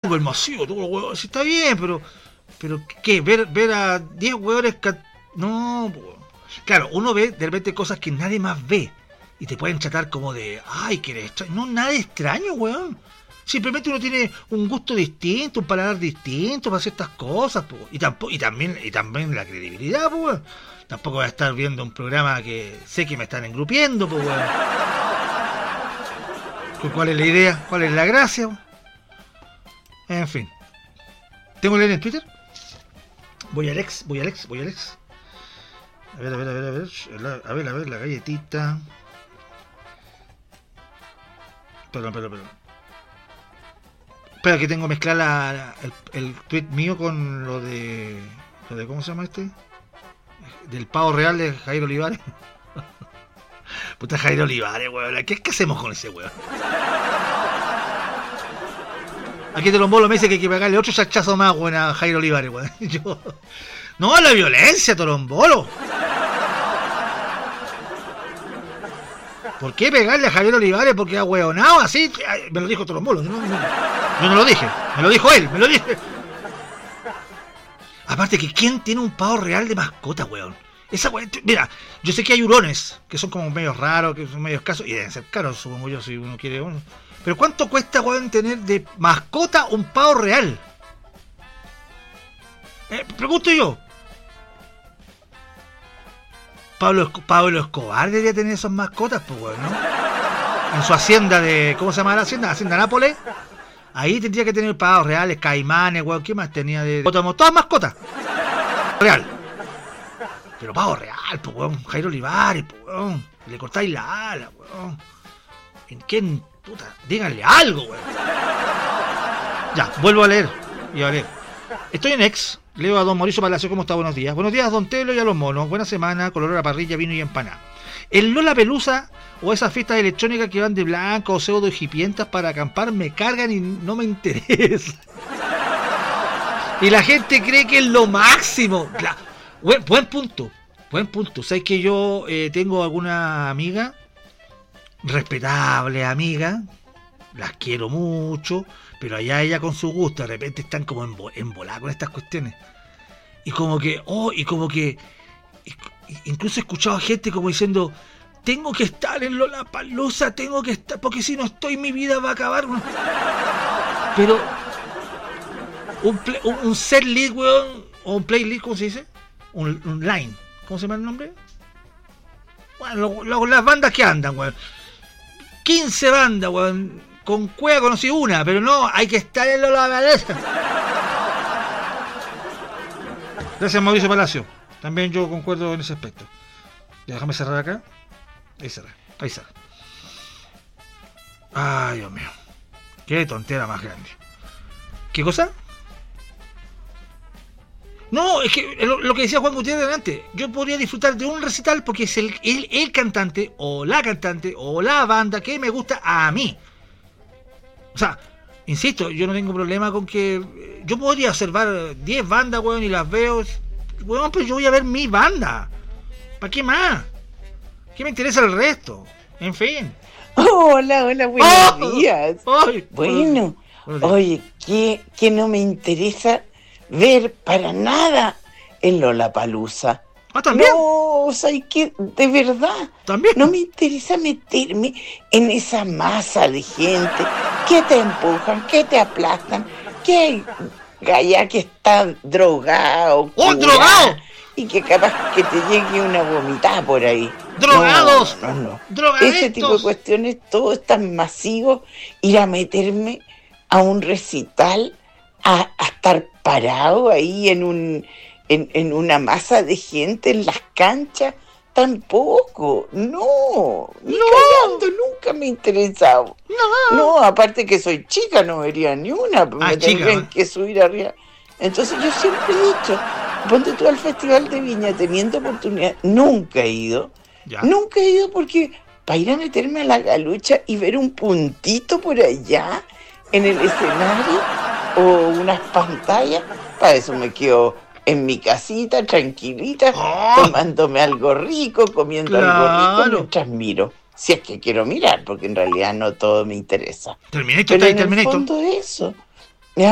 súper masivo, todo, weón. Sí, está bien, pero ¿qué? Ver a 10 weones no, weón. Claro, uno ve de repente cosas que nadie más ve y te pueden tratar como de, ay, que eres extraño. No, nada extraño, weón. Simplemente uno tiene un gusto distinto, un paladar distinto para ciertas cosas, po. Y también la credibilidad, po, weón. Tampoco voy a estar viendo un programa que sé que me están engrupiendo, po, weón. ¿Cuál es la idea? ¿Cuál es la gracia? En fin. ¿Tengo que leer en Twitter? Voy a Alex. A ver, la galletita. Perdón. Espera, que tengo que mezclar el tweet mío con lo de ¿cómo se llama este? Del pavo real de Jairo Olivares. Puta Jairo Olivares, weón. ¿Qué hacemos con ese weón? Aquí Tolombolo me dice que hay que pegarle otro chachazo más, weón, a Jairo Olivares, weón. No, la violencia, Tolombolo. ¿Por qué pegarle a Javier Olivares? Porque ha hueonado así. Me lo dijo Tolombolo. Yo no lo dije. Me lo dijo él. Aparte que ¿quién tiene un pavo real de mascota, weón? Esa weón. Mira, yo sé que hay hurones que son como medios raros, que son medios escasos. Y deben ser caros, supongo yo, si uno quiere uno. Pero ¿cuánto cuesta, weón, tener de mascota un pavo real? Pregunto yo. Pablo Escobar debería tener esas mascotas, pues, weón, ¿no? En su hacienda de... ¿Cómo se llama la hacienda? Hacienda Nápoles. Ahí tendría que tener pavos reales, caimanes, weón. ¿Qué más tenía de...? Todas mascotas. Real. Pero pavo real, pues, weón. Jairo Olivares, pues, weón. Le cortáis la ala, weón. ¿En qué? Puta, díganle algo, weón. Ya, vuelvo a leer. Estoy en X. Leo a don Mauricio Palacio, ¿cómo está? Buenos días. Buenos días, don Telo y a los monos. Buena semana, color a parrilla, vino y empanada. El Lollapalooza o esas fiestas electrónicas que van de blanco o pseudo hipientas para acampar me cargan y no me interesa. Y la gente cree que es lo máximo. Buen punto. ¿Sabes que yo tengo alguna amiga, respetable amiga, las quiero mucho, pero allá ella con su gusto, de repente están como emboladas con estas cuestiones. Y como que, incluso he escuchado a gente como diciendo, tengo que estar en Lollapalooza, porque si no estoy mi vida va a acabar. Pero un set list, weón, o un playlist, ¿cómo se dice? Un line, ¿cómo se llama el nombre? Bueno, las bandas que andan, weón. 15 bandas, weón. Con Cueva conocí una, pero no, hay que estar en Lollapalooza. Gracias, Mauricio Palacio. También yo concuerdo en ese aspecto. Ya, déjame cerrar acá. Ahí cerrar. Ay, Dios mío. Qué tontera más grande. ¿Qué cosa? No, es que lo que decía Juan Gutiérrez delante, yo podría disfrutar de un recital porque es el cantante o la banda que me gusta a mí. O sea, insisto, yo no tengo problema con que... Yo podría observar 10 bandas, weón, y las veo... Weón, pero yo voy a ver mi banda. ¿Para qué más? ¿Qué me interesa el resto? En fin. Hola, buenos días. Bueno, oye, que no me interesa ver para nada el Lollapalooza. ¿También? No, o sea, que de verdad, ¿También? No me interesa meterme en esa masa de gente que te empujan, que te aplastan, que hay galla que está drogado. ¡Oh, drogado! Y que capaz que te llegue una vomitada por ahí. ¡Drogados! No. ¡Drogadictos! Ese tipo de cuestiones, todo es tan masivo. Ir a meterme a un recital, a estar parado ahí en una masa de gente en las canchas, tampoco. No, callando, nunca me ha interesado. No, aparte que soy chica, no vería ni una, me tendrían que subir arriba. Entonces yo siempre he dicho, ponte tú al Festival de Viña teniendo oportunidad, nunca he ido. Nunca he ido porque para ir a meterme a la galucha y ver un puntito por allá en el escenario o unas pantallas, para eso me quedo en mi casita, tranquilita, tomándome algo rico, comiendo algo rico mientras miro. Si es que quiero mirar, porque en realidad no todo me interesa. Terminator. En el fondo eso, ¿ya?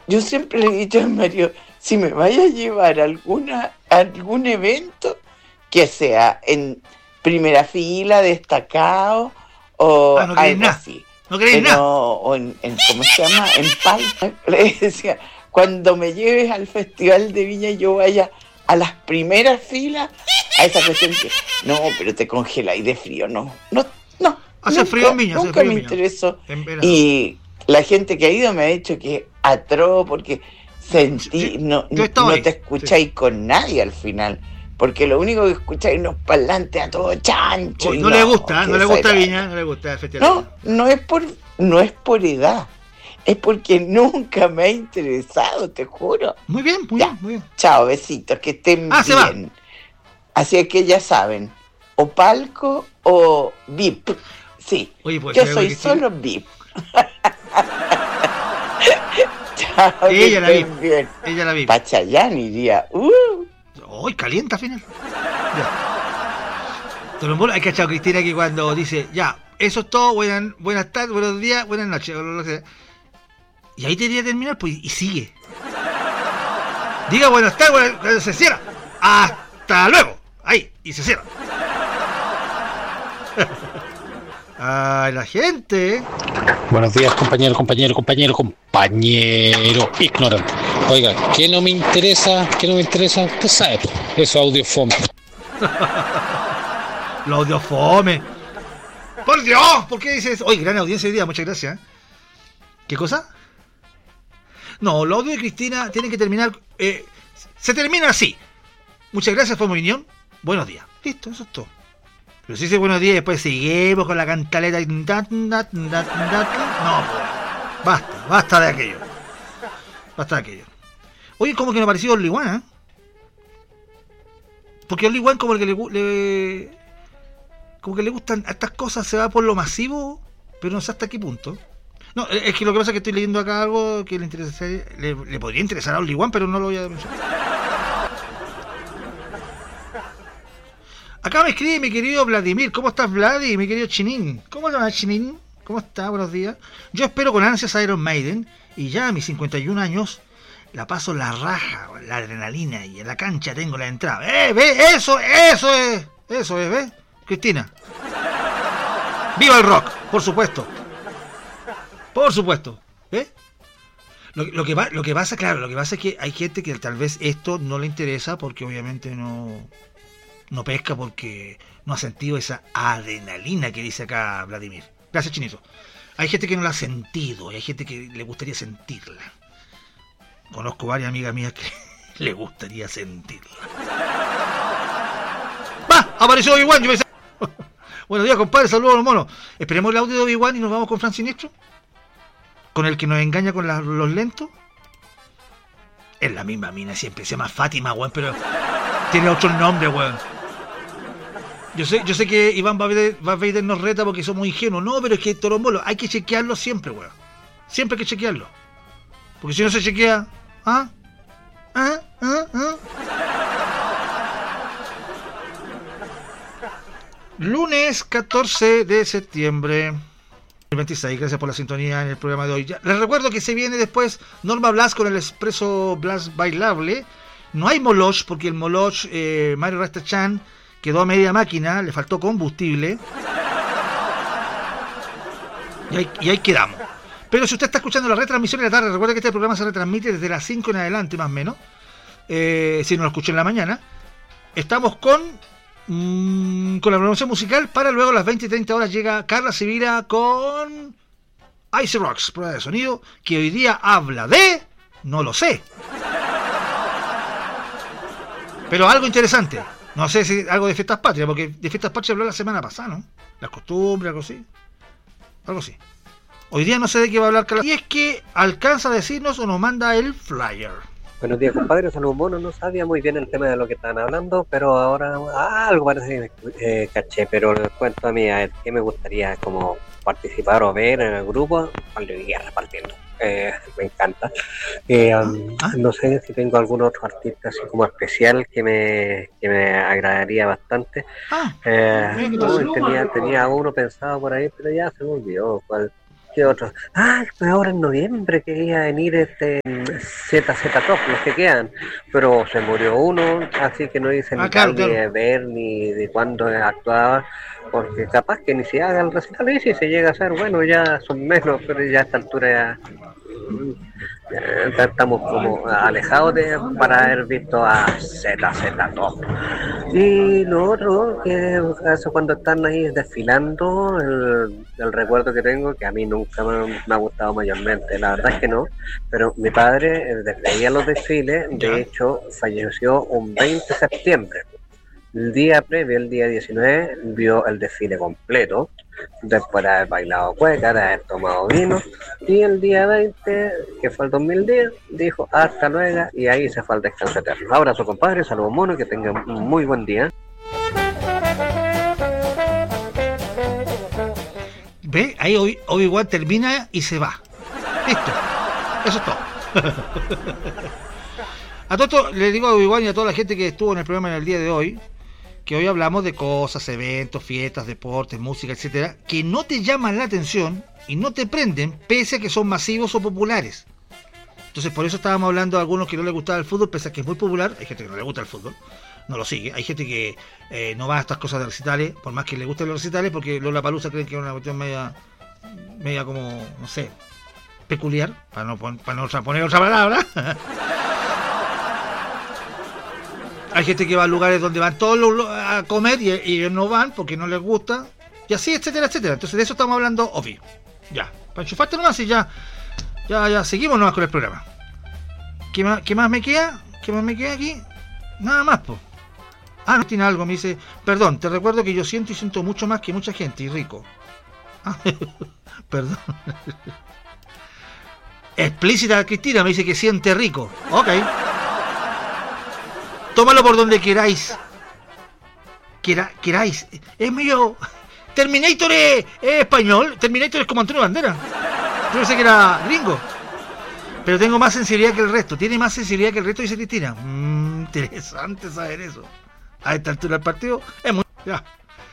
yo siempre le he dicho a Mario, si me vaya a llevar a algún evento, que sea en primera fila, destacado, o no queréis algo nada. así. No queréis nada. O en, ¿cómo se llama? En palco. Le decía, cuando me lleves al Festival de Viña, yo vaya a las primeras filas, a esa cuestión que, no, pero te congeláis de frío, no. Hace frío en Viña, nunca me interesó. Y la gente que ha ido me ha dicho que es atroz, porque no te escucháis con nadie al final. Porque lo único que escucháis unos parlantes a todo chancho. No le gusta Viña, no le gusta el festival. No es por edad. Es porque nunca me ha interesado, te juro. Muy bien. Chao, besitos, que estén bien. Se va. Así es que ya saben, o palco o VIP. Sí, oye, pues, yo soy solo VIP. Chao, ella la VIP. Pachayán iría. ¡Uy, calienta al final! Ya. Hay cachado Cristina que cuando dice, ya, eso es todo, buenas tardes, buenos días, buenas noches. Y ahí debería terminar, pues, y sigue. Diga buenas tardes, se cierra. Hasta luego. Ahí, y se cierra. Ay, la gente. Buenos días, compañero ignorante. Oiga, ¿qué no me interesa? Usted sabe, eso audio fome. Los audio fome. ¡Por Dios! ¿Por qué dices eso? Oye, gran audiencia hoy día, muchas gracias. ¿Qué cosa? No, los audios de Cristina tienen que terminar... se termina así. Muchas gracias por mi opinión. Buenos días. Listo, eso es todo. Pero si dice buenos días y después seguimos con la cantaleta. No, pues, basta de aquello. Oye, como que me pareció Only One, ¿eh? Porque Only One como que como que le gustan estas cosas, se va por lo masivo, pero no sé hasta qué punto. No, es que lo que pasa es que estoy leyendo acá algo que le podría interesar a Only One, pero no lo voy a mencionar. Acá me escribe mi querido Vladimir. ¿Cómo estás, Vladi? Mi querido Chinin. ¿Cómo te va, Chinin? ¿Cómo está? Buenos días. Yo espero con ansias a Iron Maiden. Y ya a mis 51 años la paso la raja, la adrenalina. Y en la cancha tengo la entrada. Ve, eso es, ¿ves? Cristina. ¡Viva el rock! Por supuesto. ¿Ves? Lo que pasa es que hay gente que tal vez esto no le interesa porque obviamente no pesca porque no ha sentido esa adrenalina que dice acá Vladimir. Gracias, Chinito. Hay gente que no la ha sentido y hay gente que le gustaría sentirla. Conozco varias amigas mías que le gustaría sentirla. ¡Va! Apareció Obi-Wan. Buenos días, compadre. Saludos a los monos. Esperemos el audio de Obi-Wan y nos vamos con Fran Sinistro. Con el que nos engaña con los lentos. Es la misma mina siempre. Se llama Fátima, weón, pero tiene otro nombre, weón. Yo sé que Iván Vader nos reta porque somos ingenuos. No, pero es que Torombolo hay que chequearlo siempre, weón. Siempre hay que chequearlo. Porque si no se chequea... Lunes 14 de septiembre 26. Gracias por la sintonía en el programa de hoy. Les recuerdo que se viene después Norma Blas con el Expreso Blas Bailable. No hay Moloch porque el Moloch Mario Rastachan quedó a media máquina, le faltó combustible. Y ahí quedamos. Pero si usted está escuchando la retransmisión de la tarde, recuerde que este programa se retransmite desde las 5 en adelante, más o menos. Si no lo escuché en la mañana. Estamos con la programación musical para luego a las 20 y 30 horas llega Carla Sibila con Icy Rocks, prueba de sonido, que hoy día habla de... no lo sé. Pero algo interesante. No sé si algo de fiestas patrias, porque de fiestas patrias habló la semana pasada, ¿no? Las costumbres, algo así. Algo así. Hoy día no sé de qué va a hablar Carla. Y es que alcanza a decirnos o nos manda el flyer. Buenos días, compadre. Saludos, mono. No sabía muy bien el tema de lo que estaban hablando, pero ahora algo parece que caché. Pero les cuento a mí, a ver, ¿qué me gustaría como participar o ver en el grupo? Cuando iría repartiendo. Me encanta. No sé si tengo algún otro artista así como especial que me agradaría bastante. Tenía uno pensado por ahí, pero ya se me olvidó cuál. ¿Qué otro? Ah, pues ahora en noviembre quería venir ZZ Top, los que quedan, pero se murió uno, así que no hice ni claro, tal ni claro. de ver ni de cuándo actuaba, porque capaz que ni se haga el recital y si se llega a hacer, bueno, ya son menos, pero ya a esta altura ya estamos como alejados para haber visto a ZZ Top. Y lo otro, que eso cuando están ahí desfilando, el recuerdo que tengo, que a mí nunca me ha gustado mayormente, la verdad es que no, pero mi padre veía los desfiles, de hecho falleció un 20 de septiembre. El día previo, el día 19, vio el desfile completo, después de haber bailado cueca, de haber tomado vino, y el día 20, que fue el 2010, dijo hasta luego, y ahí se fue al descanso eterno. Abrazo, compadre, saludos mono, que tengan un muy buen día. ¿Ve? Ahí Obi-Wan termina y se va. Listo. Eso es todo. A todo esto le digo a Obi-Wan y a toda la gente que estuvo en el programa en el día de hoy, que hoy hablamos de cosas, eventos, fiestas, deportes, música, etcétera, que no te llaman la atención y no te prenden, pese a que son masivos o populares. Entonces, por eso estábamos hablando de algunos que no les gustaba el fútbol, pese a que es muy popular. Hay gente que no le gusta el fútbol, no lo sigue. Hay gente que no va a estas cosas de recitales, por más que le gusten los recitales, porque Lollapalooza creen que es una cuestión media como, no sé, peculiar, para no poner otra palabra. Hay gente que va a lugares donde van todos a comer y ellos no van porque no les gusta. Y así, etcétera, etcétera. Entonces de eso estamos hablando, obvio. Ya, para enchufarte nomás y ya seguimos nomás con el programa. ¿Qué más me queda? ¿Qué más me queda aquí? Nada más, po. Ah, no tiene algo, me dice, perdón, te recuerdo que yo siento y siento mucho más que mucha gente y rico. Ah, perdón. Explícita Cristina, me dice que siente rico. Ok. Tómalo por donde queráis. Queráis. Es medio... Terminator es español. Terminator es como Antonio Bandera. Yo pensé que era gringo. Pero tengo más sensibilidad que el resto. Tiene más sensibilidad que el resto, dice Cristina. Interesante saber eso. A esta altura del partido es muy... Ya.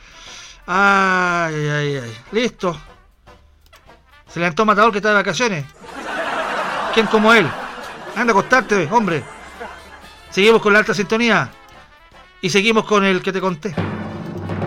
Ay. Listo. Se levantó Matador que está de vacaciones. ¿Quién como él? Anda a acostarte, hombre. Seguimos con la alta sintonía. Y seguimos con el que te conté.